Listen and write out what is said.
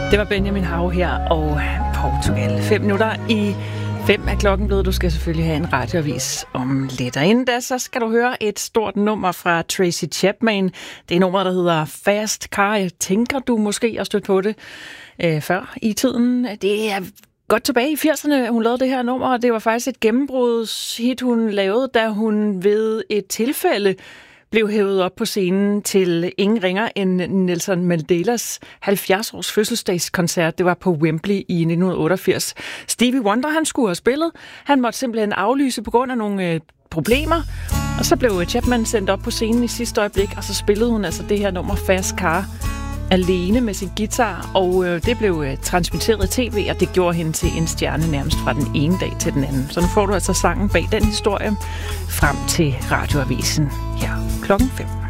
Det var Benjamin Hav her og Portugal. 5 minutter i 5 er klokken blevet. Du skal selvfølgelig have en radioavis om lidt. Og inden da, så skal du høre et stort nummer fra Tracy Chapman. Det er nummeret, der hedder Fast Car. Jeg tænker, du måske har stødt på det før i tiden. Det er godt tilbage i 80'erne, hun lavede det her nummer, og det var faktisk et gennembrudshit, hun lavede, da hun ved et tilfælde blev hævet op på scenen til ingen ringer end Nelson Mandelas 70-års fødselsdagskoncert. Det var på Wembley i 1988. Stevie Wonder, han skulle have spillet. Han måtte simpelthen aflyse på grund af nogle problemer. Og så blev Chapman sendt op på scenen i sidste øjeblik, og så spillede hun altså det her nummer Fast Car alene med sin guitar, og det blev transmitteret i tv, og det gjorde hende til en stjerne nærmest fra den ene dag til den anden. Så nu får du altså sangen bag den historie frem til radioavisen her klokken 5.